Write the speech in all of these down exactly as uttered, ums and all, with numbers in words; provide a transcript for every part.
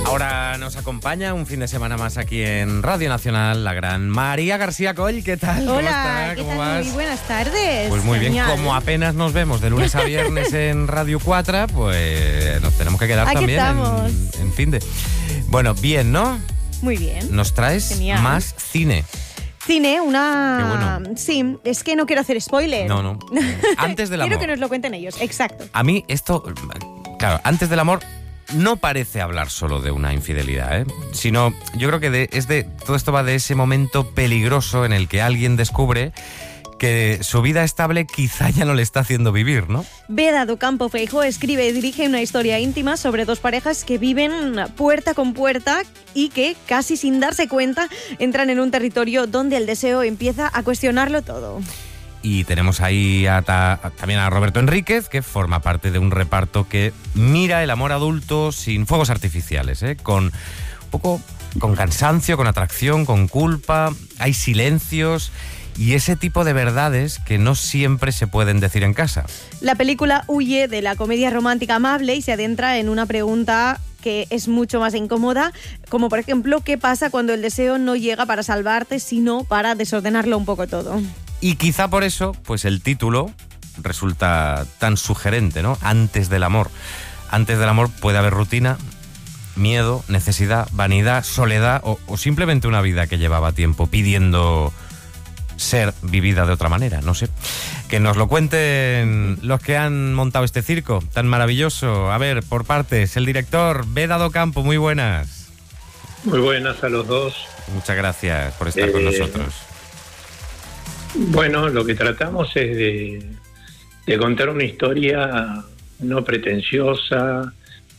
Ahora nos acompaña un fin de semana más aquí en Radio Nacional la gran María García Coll. ¿Qué tal? Hola, ¿Cómo, ¿qué ¿Cómo tal? vas? Muy buenas tardes. Pues muy Genial. bien, como apenas nos vemos de lunes a viernes en Radio cuatro, pues nos tenemos que quedar Aquí también estamos. en, en fin de... Bueno, bien, ¿no? Muy bien. Nos traes Genial. más cine. Cine, una... Qué bueno. Sí, es que no quiero hacer spoiler. No, no. Antes del amor. Quiero que nos lo cuenten ellos, exacto. A mí esto, claro, antes del amor no parece hablar solo de una infidelidad, ¿eh? Sino, yo creo que de, es de todo esto va de ese momento peligroso en el que alguien descubre que su vida estable quizá ya no le está haciendo vivir, ¿no? Beda do Campo Feijóo escribe y dirige una historia íntima sobre dos parejas que viven puerta con puerta y que, casi sin darse cuenta, entran en un territorio donde el deseo empieza a cuestionarlo todo. Y tenemos ahí a ta, también a Roberto Enríquez, que forma parte de un reparto que mira el amor adulto sin fuegos artificiales, ¿eh? Con un poco con cansancio, con atracción, con culpa, hay silencios y ese tipo de verdades que no siempre se pueden decir en casa. La película huye de la comedia romántica amable y se adentra en una pregunta que es mucho más incómoda, como por ejemplo, ¿qué pasa cuando el deseo no llega para salvarte, sino para desordenarlo un poco todo? Y quizá por eso, pues el título resulta tan sugerente, ¿no? Antes del amor. Antes del amor puede haber rutina, miedo, necesidad, vanidad, soledad o, o simplemente una vida que llevaba tiempo pidiendo ser vivida de otra manera, no sé. Que nos lo cuenten los que han montado este circo tan maravilloso. A ver, por partes, el director Beda do Campo, muy buenas. Muy buenas a los dos. Muchas gracias por estar eh... con nosotros. Bueno, lo que tratamos es de, de contar una historia no pretenciosa.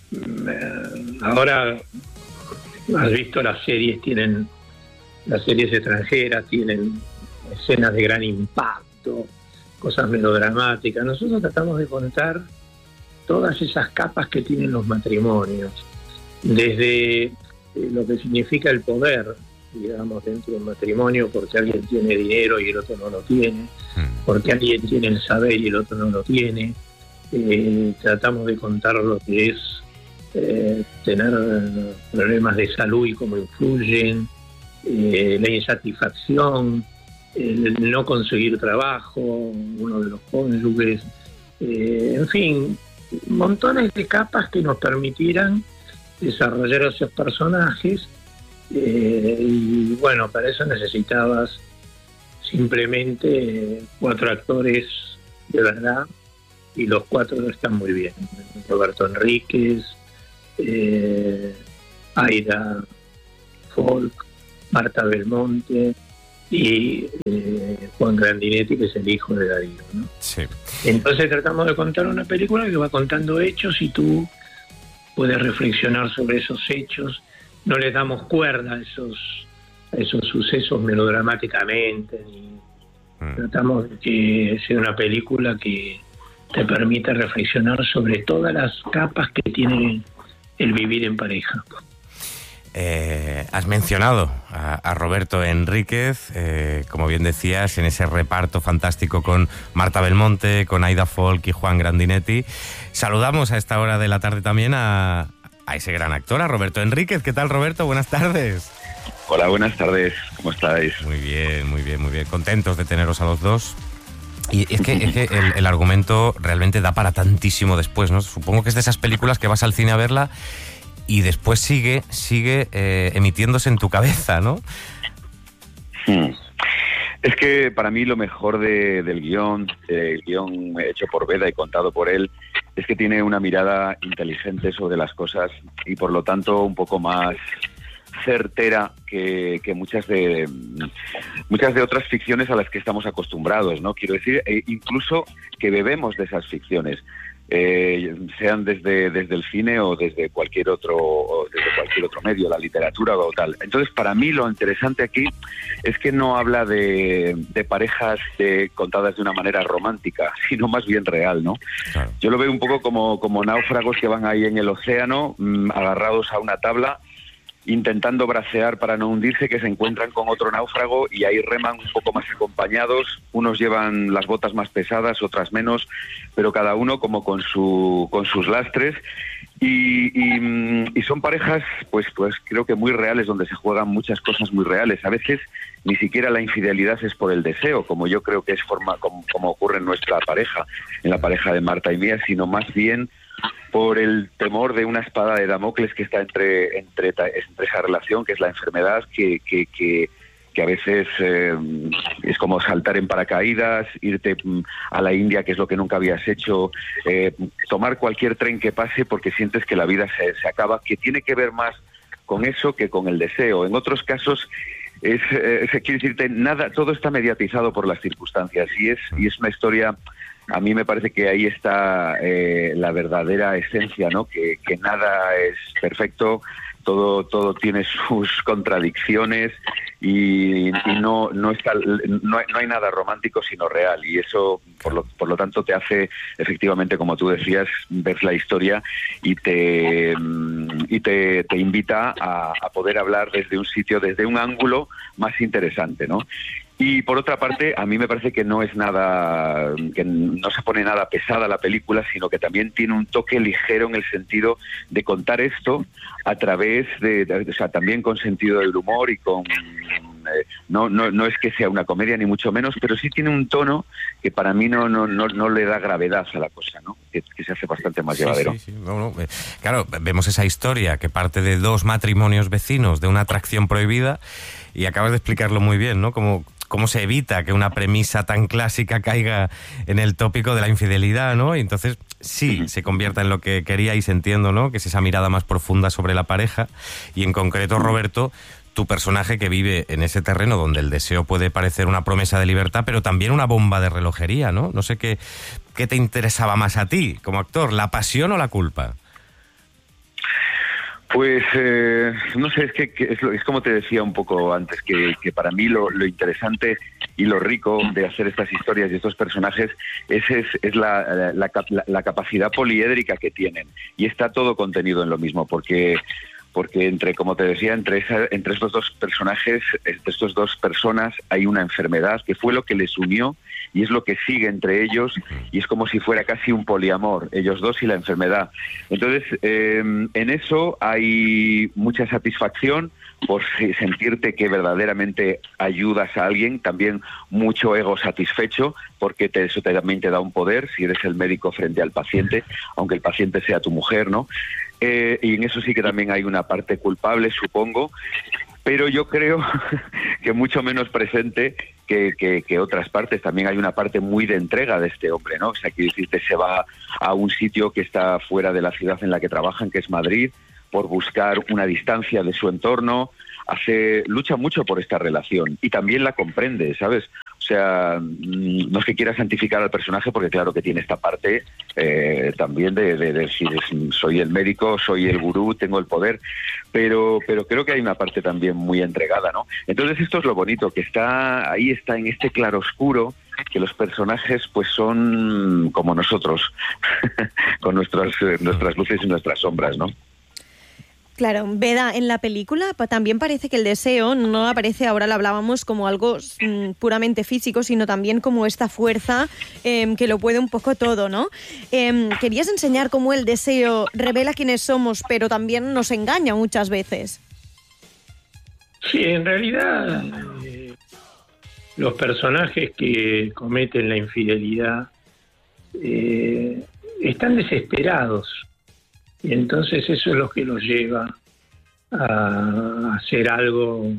Ahora has visto las series, tienen las series extranjeras, tienen escenas de gran impacto, cosas melodramáticas. Nosotros tratamos de contar todas esas capas que tienen los matrimonios, desde lo que significa el poder, digamos, dentro de un matrimonio, porque alguien tiene dinero y el otro no lo tiene, porque alguien tiene el saber y el otro no lo tiene. Eh, tratamos de contar lo que es eh, tener problemas de salud y cómo influyen, eh, la insatisfacción, el no conseguir trabajo, uno de los cónyuges, eh, en fin, montones de capas que nos permitieran desarrollar a esos personajes. Eh, y bueno, para eso necesitabas simplemente cuatro actores de verdad, y los cuatro están muy bien. Roberto Enríquez, eh, Aida Folk, Marta Belmonte y eh, Juan Grandinetti, que es el hijo de Darío, ¿no? Sí. Entonces tratamos de contar una película que va contando hechos y tú puedes reflexionar sobre esos hechos. No les damos cuerda a esos, a esos sucesos melodramáticamente, ni mm. tratamos de que sea una película que te permita reflexionar sobre todas las capas que tiene el vivir en pareja. Eh, has mencionado a, a Roberto Enríquez, eh, como bien decías, en ese reparto fantástico con Marta Belmonte, con Aida Folk y Juan Grandinetti. Saludamos a esta hora de la tarde también a... a ese gran actor, a Roberto Enríquez. ¿Qué tal, Roberto? Buenas tardes. Hola, buenas tardes. ¿Cómo estáis? Muy bien, muy bien, muy bien. Contentos de teneros a los dos. Y es que, es que el, el argumento realmente da para tantísimo después, ¿no? Supongo que es de esas películas que vas al cine a verla y después sigue, sigue eh, emitiéndose en tu cabeza, ¿no? Hmm. Es que para mí lo mejor de, del guión, el guión hecho por Beda y contado por él, es que tiene una mirada inteligente sobre las cosas y por lo tanto un poco más certera que, que muchas de muchas de otras ficciones a las que estamos acostumbrados, ¿no? Quiero decir, e incluso que bebemos de esas ficciones, eh, sean desde desde el cine o desde cualquier otro o desde cualquier otro medio, la literatura o tal. Entonces, para mí lo interesante aquí es que no habla de, de parejas de, contadas de una manera romántica, sino más bien real, ¿no? Claro. Yo lo veo un poco como como náufragos que van ahí en el océano, mmm, agarrados a una tabla. intentando bracear para no hundirse, que se encuentran con otro náufrago y ahí reman un poco más acompañados. Unos llevan las botas más pesadas, otras menos, pero cada uno como con su con sus lastres. Y, y, y son parejas, pues, pues creo que muy reales, donde se juegan muchas cosas muy reales. A veces ni siquiera la infidelidad es por el deseo, como yo creo que es forma como, como ocurre en nuestra pareja, en la pareja de Marta y mía, sino más bien por el temor de una espada de Damocles que está entre entre, entre esa relación, que es la enfermedad, que, que, que, que a veces eh, es como saltar en paracaídas, irte a la India, que es lo que nunca habías hecho, eh, tomar cualquier tren que pase porque sientes que la vida se, se acaba, que tiene que ver más con eso que con el deseo. En otros casos es, eh, quiero decirte, nada, todo está mediatizado por las circunstancias y es, y es una historia. A mí me parece que ahí está eh, la verdadera esencia, ¿no? Que, que nada es perfecto, todo todo tiene sus contradicciones y, y no no está no hay, no hay nada romántico sino real, y eso por lo por lo tanto te hace efectivamente, como tú decías, ver la historia y te y te, te invita a, a poder hablar desde un sitio, desde un ángulo más interesante, ¿no? Y por otra parte, a mí me parece que no es nada, que no se pone nada pesada la película, sino que también tiene un toque ligero en el sentido de contar esto a través de, de o sea, también con sentido del humor y con, eh, no, no, no es que sea una comedia ni mucho menos, pero sí tiene un tono que para mí no, no, no, no le da gravedad a la cosa, ¿no? Que, que se hace bastante más sí, llevadero. Sí, sí. No, no. Claro, vemos esa historia que parte de dos matrimonios vecinos, de una atracción prohibida, y acabas de explicarlo muy bien, ¿no? Como cómo se evita que una premisa tan clásica caiga en el tópico de la infidelidad, ¿no? Y entonces sí, se convierta en lo que queríais, entiendo, ¿no? Que es esa mirada más profunda sobre la pareja. Y en concreto, Roberto, tu personaje que vive en ese terreno donde el deseo puede parecer una promesa de libertad, pero también una bomba de relojería, ¿no? No sé qué, qué te interesaba más a ti como actor, ¿la pasión o la culpa? Pues eh, no sé, es que, que es, lo, es como te decía un poco antes, que, que para mí lo, lo interesante y lo rico de hacer estas historias y estos personajes es, es, es la, la, la, la capacidad poliédrica que tienen, y está todo contenido en lo mismo, porque porque entre, como te decía, entre esa, entre estos dos personajes, entre estos dos personas hay una enfermedad que fue lo que les unió y es lo que sigue entre ellos, y es como si fuera casi un poliamor, ellos dos y la enfermedad. Entonces, eh, en eso hay mucha satisfacción por sentirte que verdaderamente ayudas a alguien, también mucho ego satisfecho, porque te, eso te, también te da un poder, si eres el médico frente al paciente, aunque el paciente sea tu mujer, ¿no? Eh, y en eso sí que también hay una parte culpable, supongo, pero yo creo que mucho menos presente que, que, que otras partes. También hay una parte muy de entrega de este hombre, ¿no? O sea, quiero decirte, se va a un sitio que está fuera de la ciudad en la que trabajan, que es Madrid, por buscar una distancia de su entorno, hace, lucha mucho por esta relación y también la comprende, ¿sabes? O sea, no es que quiera santificar al personaje, porque claro que tiene esta parte eh, también de, de, de decir, soy el médico, soy el gurú, tengo el poder, pero pero creo que hay una parte también muy entregada, ¿no? Entonces esto es lo bonito, que está ahí, está en este claroscuro, que los personajes pues son como nosotros, con nuestras, nuestras luces y nuestras sombras, ¿no? Claro, Beda, en la película también parece que el deseo no aparece, ahora lo hablábamos, como algo mm, puramente físico, sino también como esta fuerza eh, que lo puede un poco todo, ¿no? Eh, querías enseñar cómo el deseo revela quiénes somos, pero también nos engaña muchas veces. Sí, en realidad eh, los personajes que cometen la infidelidad eh, están desesperados. Y entonces eso es lo que los lleva a hacer algo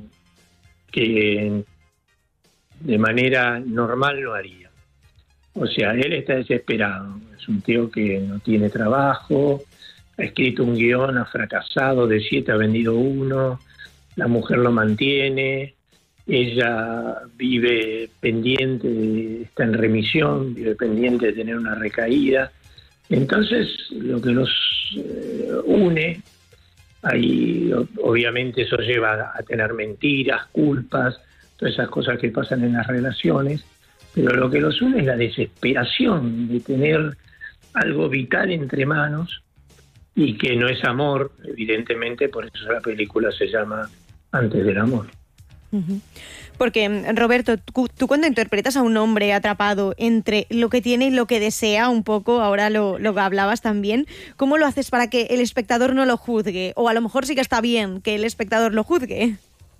que de manera normal no haría. O sea, él está desesperado. Es un tío que no tiene trabajo, ha escrito un guión, ha fracasado, de siete ha vendido uno, la mujer lo mantiene, ella vive pendiente, de, está en remisión, vive pendiente de tener una recaída. Entonces, lo que los eh, une, ahí obviamente eso lleva a tener mentiras, culpas, todas esas cosas que pasan en las relaciones, pero lo que los une es la desesperación de tener algo vital entre manos y que no es amor, evidentemente, por eso la película se llama Antes del amor. Uh-huh. Porque, Roberto, tú, tú cuando interpretas a un hombre atrapado entre lo que tiene y lo que desea, un poco, ahora lo, lo hablabas también, ¿cómo lo haces para que el espectador no lo juzgue? O a lo mejor sí que está bien que el espectador lo juzgue.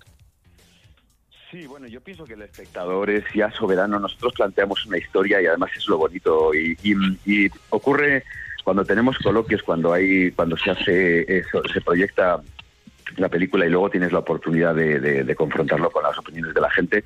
Sí, bueno, yo pienso que el espectador es ya soberano. Nosotros planteamos una historia y además es lo bonito. Y, y, y ocurre cuando tenemos coloquios, cuando hay, cuando se hace eso, se proyecta la película y luego tienes la oportunidad de, de, de confrontarlo con las opiniones de la gente.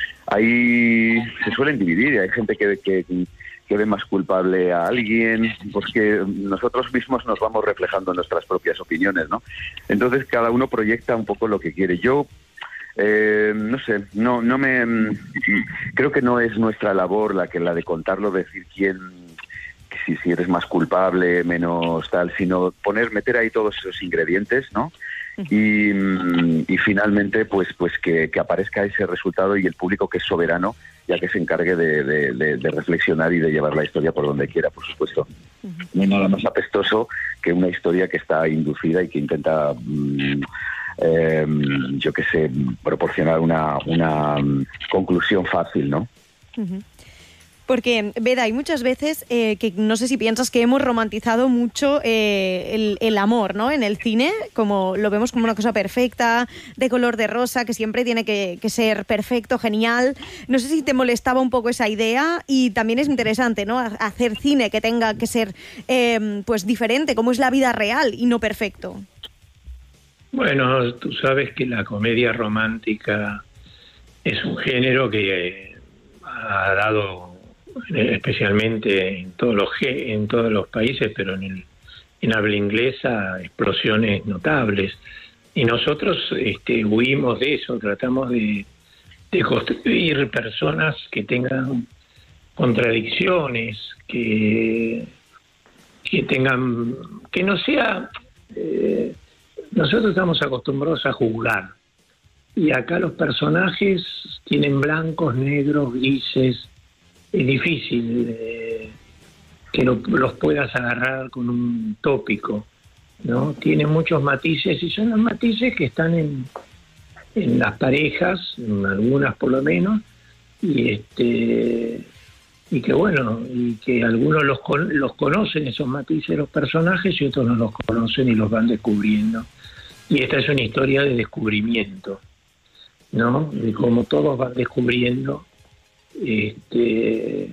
Ahí se suelen dividir. Hay gente que, que, que ve más culpable a alguien, porque nosotros mismos nos vamos reflejando en nuestras propias opiniones, ¿no? Entonces cada uno proyecta un poco lo que quiere. Yo Eh, no sé, no, no me creo que no es nuestra labor la que la de contarlo, decir quién, si, si eres más culpable, menos tal, sino poner, meter ahí todos esos ingredientes, ¿no? Y, y finalmente, pues, pues que, que aparezca ese resultado y el público, que es soberano, ya que se encargue de, de, de, de reflexionar y de llevar la historia por donde quiera, por supuesto. No hay nada más apestoso que una historia que está inducida y que intenta mmm, Eh, yo qué sé, proporcionar una, una um, conclusión fácil, ¿no? Uh-huh. Porque, Beda, hay muchas veces eh, que no sé si piensas que hemos romantizado mucho eh, el, el amor, ¿no? En el cine, como lo vemos como una cosa perfecta, de color de rosa, que siempre tiene que, que ser perfecto, genial. No sé si te molestaba un poco esa idea, y también es interesante, ¿no? Hacer cine que tenga que ser eh, pues diferente, como es la vida real y no perfecto. Bueno, tú sabes que la comedia romántica es un género que ha dado, especialmente en todos los en todos los países, pero en el, en habla inglesa, explosiones notables. Y nosotros este, huimos de eso, tratamos de, de construir personas que tengan contradicciones, que, que tengan, que no sea... Eh, Nosotros estamos acostumbrados a juzgar, y acá los personajes tienen blancos, negros, grises. Es difícil eh, que lo, los puedas agarrar con un tópico, ¿no? Tienen muchos matices, y son los matices que están en, en las parejas, en algunas por lo menos, y este y que bueno, y que algunos los, los conocen, esos matices, los personajes, y otros no los conocen y los van descubriendo. Y esta es una historia de descubrimiento, ¿no? De cómo todos van descubriendo este,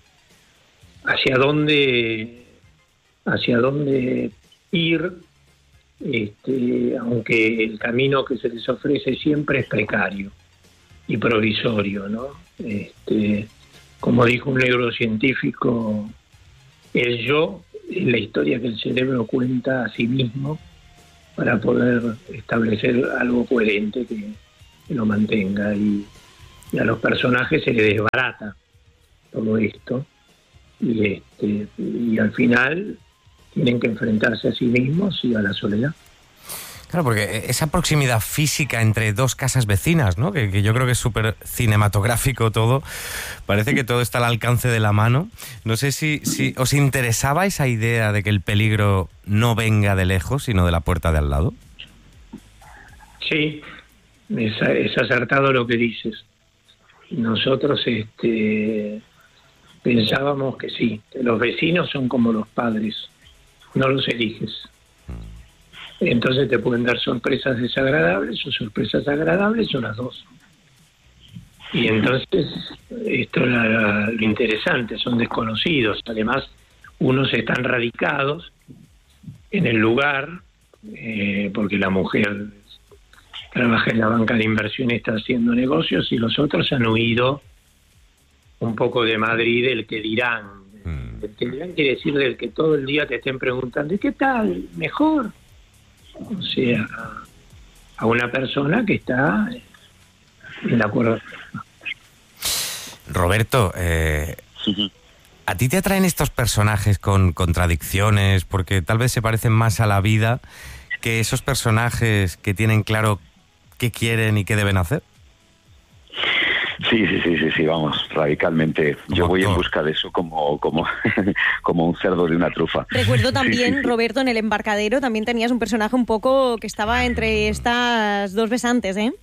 hacia dónde hacia dónde ir, este, aunque el camino que se les ofrece siempre es precario y provisorio, ¿no? Este, como dijo un neurocientífico, el yo es la historia que el cerebro cuenta a sí mismo para poder establecer algo coherente que, que lo mantenga, y, y a los personajes se les desbarata todo esto, y este y al final tienen que enfrentarse a sí mismos y a la soledad. Claro, porque esa proximidad física entre dos casas vecinas, ¿no? Que, que yo creo que es súper cinematográfico todo. Parece que todo está al alcance de la mano. No sé si, si os interesaba esa idea de que el peligro no venga de lejos, sino de la puerta de al lado. Sí, es, es acertado lo que dices. Nosotros este, pensábamos que sí, que los vecinos son como los padres, no los eliges. Entonces te pueden dar sorpresas desagradables o sorpresas agradables, o las dos. Y entonces esto es la, lo interesante, son desconocidos. Además, unos están radicados en el lugar, eh, porque la mujer trabaja en la banca de inversión y está haciendo negocios, y los otros han huido un poco de Madrid, del que dirán. Mm. El que dirán quiere decir del que todo el día te estén preguntando, ¿y qué tal? ¿Mejor? O sea, a una persona que está en la cuerda. Roberto, eh, ¿a ti te atraen estos personajes con contradicciones porque tal vez se parecen más a la vida que esos personajes que tienen claro qué quieren y qué deben hacer? Sí, sí, sí, sí, sí, vamos, radicalmente. Como Yo voy actor. en busca de eso como, como, como un cerdo de una trufa. Recuerdo también, sí, sí, sí. Roberto, en El Embarcadero también tenías un personaje un poco que estaba entre estas dos besantes, ¿eh?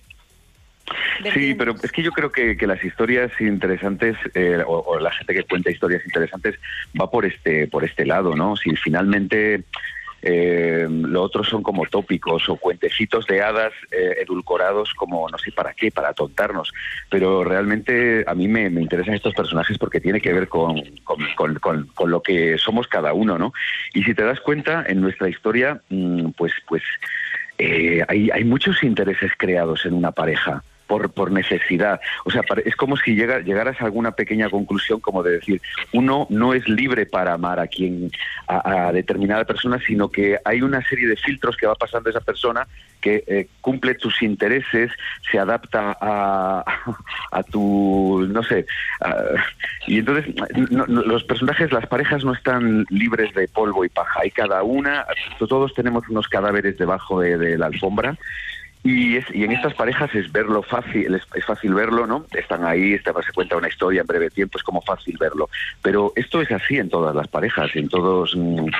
Sí, pero es que yo creo que, que las historias interesantes eh, o, o la gente que cuenta historias interesantes va por este por este lado, ¿no? Si finalmente eh, lo otro son como tópicos o cuentecitos de hadas eh, edulcorados como no sé para qué, para atontarnos, pero realmente a mí me, me interesan estos personajes porque tiene que ver con, con, con, con, con lo que somos cada uno, ¿no? Y si te das cuenta, en nuestra historia, pues, pues eh, hay, hay muchos intereses creados en una pareja. Por, por necesidad. O sea, es como si llega, llegaras a alguna pequeña conclusión como de decir, uno no es libre para amar a quien a, a determinada persona, sino que hay una serie de filtros que va pasando esa persona que eh, cumple tus intereses, se adapta a, a tu, no sé, a, y entonces no, no, los personajes, las parejas no están libres de polvo y paja, hay cada una, todos tenemos unos cadáveres debajo de, de la alfombra. Y, es, y en estas parejas es verlo fácil, es, es fácil verlo, ¿no? Están ahí, está, se cuenta una historia en breve tiempo, es como fácil verlo. Pero esto es así en todas las parejas, en todos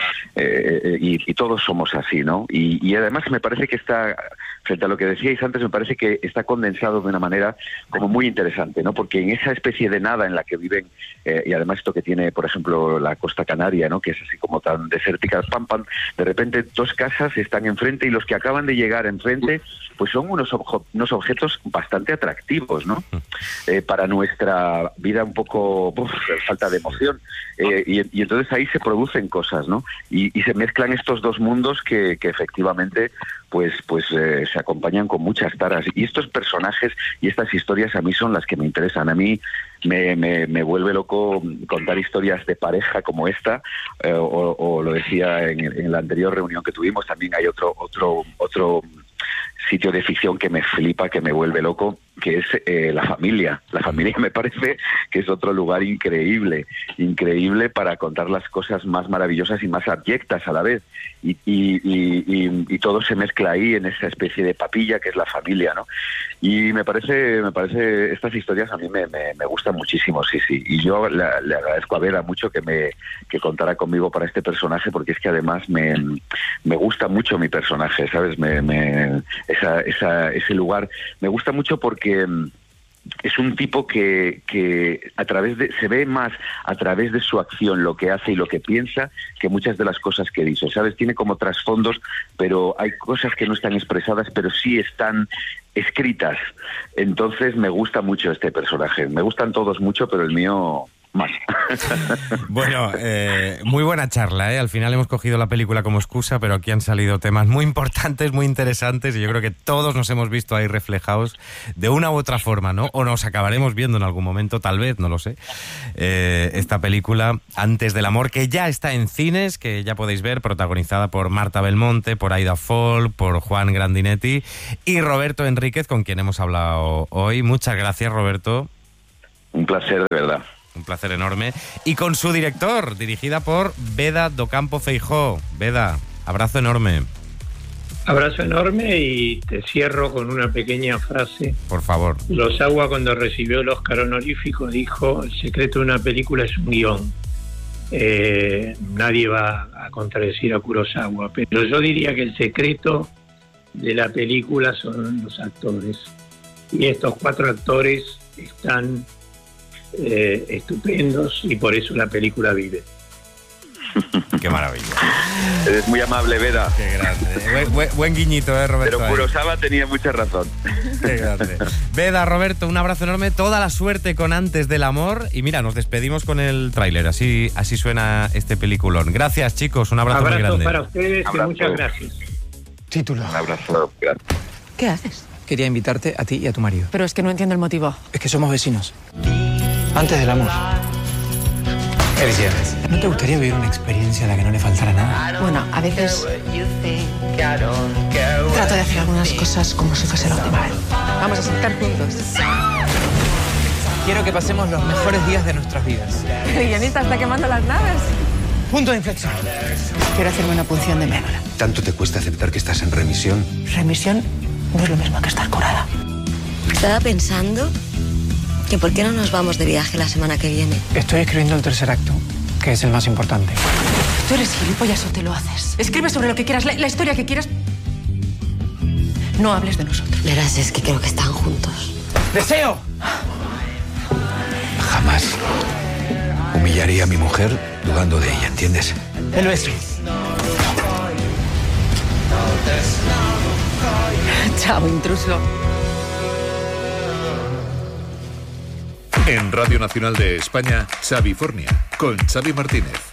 eh, y, y todos somos así, ¿no? Y, y además me parece que está, frente a lo que decíais antes, me parece que está condensado de una manera como muy interesante, ¿no? Porque en esa especie de nada en la que viven, eh, y además esto que tiene, por ejemplo, la costa canaria, ¿no? Que es así como tan desértica, pam, pam, de repente dos casas están enfrente y los que acaban de llegar enfrente pues son unos, objo- unos objetos bastante atractivos, ¿no? Eh, para nuestra vida un poco uf, falta de emoción. Eh, y, y entonces ahí se producen cosas, ¿no? Y, y se mezclan estos dos mundos que, que efectivamente pues, pues eh, se acompañan con muchas taras. Y estos personajes y estas historias a mí son las que me interesan. A mí me, me, me vuelve loco contar historias de pareja como esta, eh, o, o lo decía en, en la anterior reunión que tuvimos, también hay otro otro otro sitio de ficción que me flipa, que me vuelve loco, que es eh, la familia. La familia me parece que es otro lugar increíble, increíble para contar las cosas más maravillosas y más abyectas a la vez. Y, y, y, y, y todo se mezcla ahí en esa especie de papilla que es la familia, ¿no? Y me parece, me parece, estas historias a mí me, me, me gustan muchísimo, sí, sí. Y yo le, le agradezco a Vera mucho que me que contara conmigo para este personaje, porque es que además me, me gusta mucho mi personaje, ¿sabes? Me, me, esa, esa, ese lugar me gusta mucho porque es un tipo que, que a través de, se ve más a través de su acción, lo que hace y lo que piensa, que muchas de las cosas que dice, ¿sabes? Tiene como trasfondos, pero hay cosas que no están expresadas, pero sí están escritas. Entonces me gusta mucho este personaje. Me gustan todos mucho, pero el mío más. Bueno, eh, muy buena charla, ¿eh? Al final hemos cogido la película como excusa, pero aquí han salido temas muy importantes, muy interesantes, y yo creo que todos nos hemos visto ahí reflejados de una u otra forma, ¿no? O nos acabaremos viendo en algún momento, tal vez, no lo sé. Eh, esta película, Antes del amor, que ya está en cines, que ya podéis ver, protagonizada por Marta Belmonte, por Aida Fall, por Juan Grandinetti y Roberto Enríquez, con quien hemos hablado hoy. Muchas gracias, Roberto. Un placer, de verdad. Un placer enorme. Y con su director, dirigida por Beda Docampo Feijó. Beda, abrazo enorme. Abrazo enorme y te cierro con una pequeña frase. Por favor. Kurosawa, cuando recibió el Oscar honorífico, dijo: el secreto de una película es un guión. Eh, nadie va a contradecir a Kurosawa, pero yo diría que el secreto de la película son los actores. Y estos cuatro actores están Eh, estupendos y por eso la película vive. Qué maravilla. Eres muy amable, Vera. Qué grande. Buen, buen, buen guiñito, ¿eh, Roberto? Pero Kurosawa tenía mucha razón. Qué grande. Beda, Roberto, un abrazo enorme. Toda la suerte con Antes del amor. Y mira, nos despedimos con el tráiler. Así, así suena este peliculón. Gracias, chicos. Un abrazo Abrazos muy grande. para ustedes Abrazo. y muchas gracias. Título. Un abrazo grande. ¿Qué haces? Quería invitarte a ti y a tu marido. Pero es que no entiendo el motivo. Es que somos vecinos. Antes del amor. Felicidades. ¿No te gustaría vivir una experiencia a la que no le faltara nada? Bueno, a veces trato de hacer algunas cosas como si fuese la última vez. Vamos a saltar juntos. Quiero que pasemos los mejores días de nuestras vidas. El guionista está quemando las naves. Punto de inflexión. Quiero hacerme una punción de médula. ¿Tanto te cuesta aceptar que estás en remisión? Remisión no es lo mismo que estar curada. Estaba pensando ¿Que por qué no nos vamos de viaje la semana que viene? Estoy escribiendo el tercer acto, que es el más importante. ¿Tú eres gilipollas o te lo haces? Escribe sobre lo que quieras, la, la historia que quieras. No hables de nosotros. Verás, es que creo que están juntos. ¡Deseo! Jamás humillaría a mi mujer dudando de ella, ¿entiendes? El beso. Chao, intruso. En Radio Nacional de España, Xavi Fornia, con Xavi Martínez.